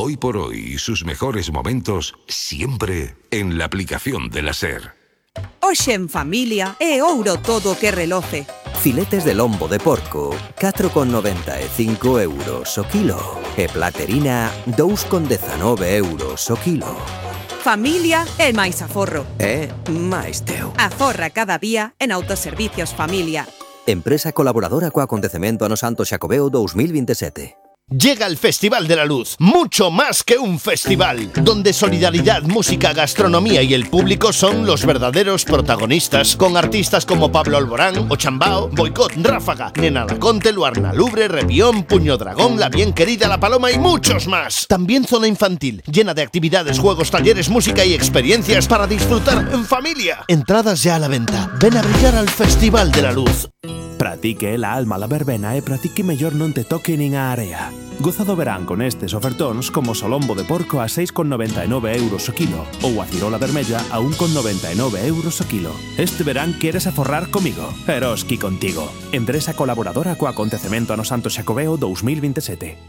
Hoy por hoy y sus mejores momentos siempre en la aplicación de la SER. Hoxe en familia é ouro todo o que reloce. Filetes de lombo de porco, 4,95 euros o kilo. E platerina, 2,19 euros o kilo. Familia é máis aforro. É máis teu. Aforra cada día en Autoservicios Familia. Empresa colaboradora co acontecemento Ano Santo Xacobeo 2027. Llega el Festival de la Luz, mucho más que un festival, donde solidaridad, música, gastronomía y el público son los verdaderos protagonistas, con artistas como Pablo Alborán, Ochambao, Boicot, Ráfaga, Nena Laconte, Luarna Lubre, Revión, Puño Dragón, La Bien Querida, La Paloma y muchos más. También zona infantil, llena de actividades, juegos, talleres, música y experiencias para disfrutar en familia. Entradas ya a la venta. Ven a brillar al Festival de la Luz. Pratique la alma la verbena e pratique mellor non te toque nin a area. Goza do verán con estes ofertóns como solombo de porco a 6,99 euros o kilo ou a cirola vermella a 1,99 euros o kilo. Este verán queres aforrar comigo? Eroski contigo. Empresa colaboradora co acontecemento Ano Santo Xacobeo 2027.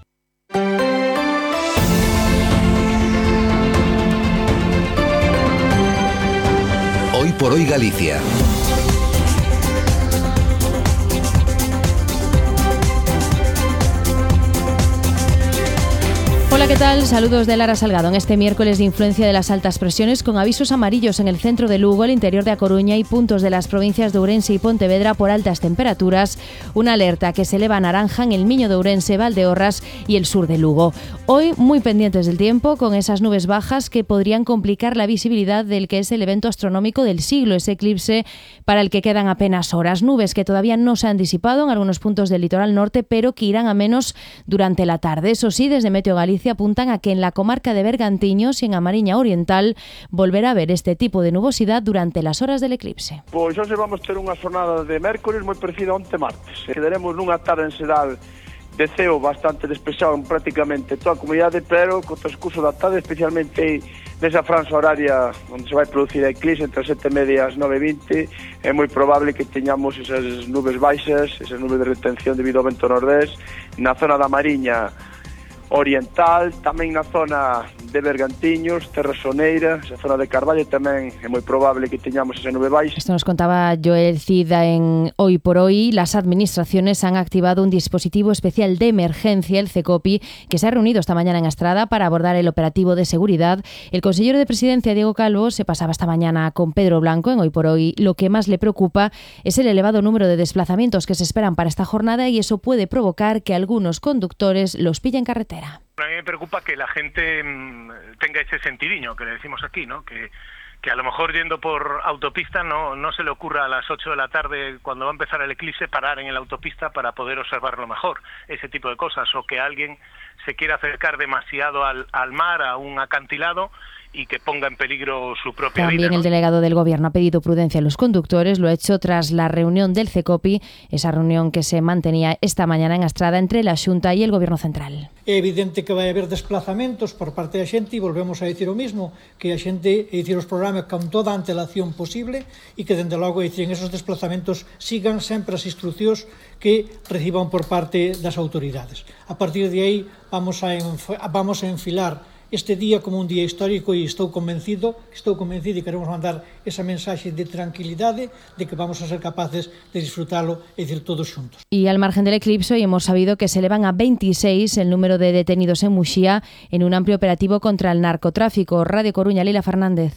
Hoy por hoy Galicia. Hola, ¿qué tal? Saludos de Lara Salgado en este miércoles de influencia de las altas presiones con avisos amarillos en el centro de Lugo, el interior de A Coruña y puntos de las provincias de Ourense y Pontevedra por altas temperaturas. Una alerta que se eleva a naranja en el Miño de Ourense, Valdeorras y el sur de Lugo. Hoy muy pendientes del tiempo con esas nubes bajas que podrían complicar la visibilidad del que es el evento astronómico del siglo, ese eclipse para el que quedan apenas horas. Nubes que todavía no se han disipado en algunos puntos del litoral norte, pero que irán a menos durante la tarde. Eso sí, desde Meteo Galicia apuntan a que en la comarca de Bergantiños y en a Mariña Oriental volverá a haber este tipo de nubosidade durante las horas del eclipse. Pois hoxe vamos ter unha xornada de mércores moi parecida a onte martes. Quedaremos nunha tarde en xeral de ceo bastante despexado en prácticamente toda a comunidade, pero co transcurso da tarde, especialmente nesa franxa horaria onde se vai producir a eclipse entre as 7:30 e as 9:20, é moi probable que teñamos esas nubes baixas, esas nubes de retención debido ao vento nordés na zona da Mariña Oriental, tamén na zona de Bergantiños, Terra Soneira, esa zona de Carballo tamén é moi probable que teñamos esa nube baixa. Esto nos contaba Joel Cida en Hoy por Hoy. Las administraciones han activado un dispositivo especial de emergencia, el CECOPI, que se ha reunido esta mañana en Astrada para abordar el operativo de seguridad. El consejero de Presidencia, Diego Calvo, se pasaba esta mañana con Pedro Blanco en Hoy por Hoy. Lo que más le preocupa es el elevado número de desplazamientos que se esperan para esta jornada y eso puede provocar que algunos conductores los pillen carretera. A mí me preocupa que la gente tenga ese sentidiño que le decimos aquí, ¿no? Que a lo mejor yendo por autopista no se le ocurra a las 8 de la tarde cuando va a empezar el eclipse parar en la autopista para poder observarlo mejor, ese tipo de cosas, o que alguien se quiera acercar demasiado al mar, a un acantilado y que ponga en peligro su propia vida. También el delegado del Gobierno ha pedido prudencia a los conductores, lo ha hecho tras la reunión del CECOPI, esa reunión que se mantenía esta mañana en Astrada entre la Xunta y el Gobierno Central. É evidente que vai haber desplazamentos por parte da xente e volvemos a dicir o mismo, que a xente, é dicir, os programas con toda a antelación posible e que, dende logo, é dicir, en esos desplazamentos sigan sempre as instruccións que reciban por parte das autoridades. A partir de aí vamos a enfilar este día como un día histórico e estou convencido e queremos mandar esa mensaxe de tranquilidade de que vamos a ser capaces de disfrutalo, é dicir, todos xuntos. Y al margen del eclipse, hoy hemos sabido que se elevan a 26 el número de detenidos en Muxía en un amplio operativo contra el narcotráfico. Radio Coruña, Lila Fernández.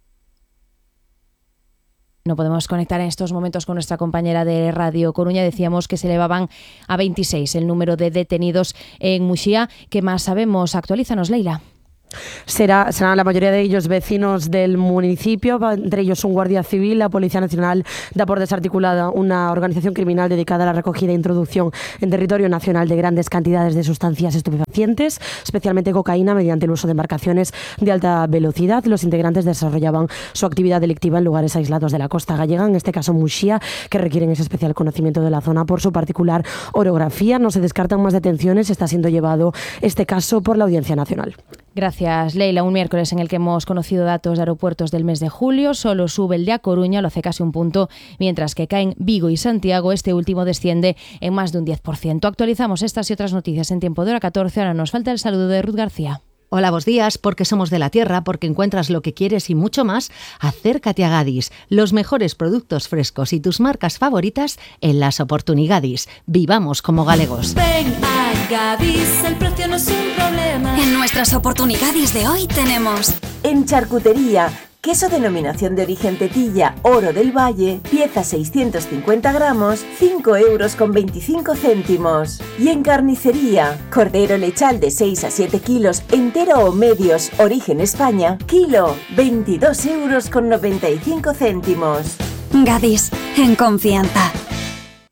No podemos conectar en estos momentos con nuestra compañera de Radio Coruña. Decíamos que se elevaban a 26 el número de detenidos en Muxía. ¿Qué más sabemos? Actualízanos, Leila. Serán la mayoría de ellos vecinos del municipio, entre ellos un guardia civil. La Policía Nacional da por desarticulada una organización criminal dedicada a la recogida e introducción en territorio nacional de grandes cantidades de sustancias estupefacientes, especialmente cocaína, mediante el uso de embarcaciones de alta velocidad. Los integrantes desarrollaban su actividad delictiva en lugares aislados de la costa gallega, en este caso Muxía, que requieren ese especial conocimiento de la zona por su particular orografía. No se descartan más detenciones, está siendo llevado este caso por la Audiencia Nacional. Gracias, Leila. Un miércoles en el que hemos conocido datos de aeropuertos del mes de julio. Solo sube el de A Coruña, lo hace casi un punto, mientras que caen Vigo y Santiago. Este último desciende en más de un 10%. Actualizamos estas y otras noticias en tiempo de hora 14. Ahora nos falta el saludo de Ruth García. Hola, buenos días, porque somos de la tierra, porque encuentras lo que quieres y mucho más. Acércate a Gadis, los mejores productos frescos y tus marcas favoritas en las oportunidades. Vivamos como galegos. Ven a Gadis, el precio no es un problema. En nuestras oportunidades de hoy tenemos... En charcutería, queso denominación de origen Tetilla, Oro del Valle, pieza 650 gramos, 5,25 €. Y en carnicería, cordero lechal de 6 a 7 kilos, entero o medios, origen España, kilo, 22,95 €. Gadis, en confianza.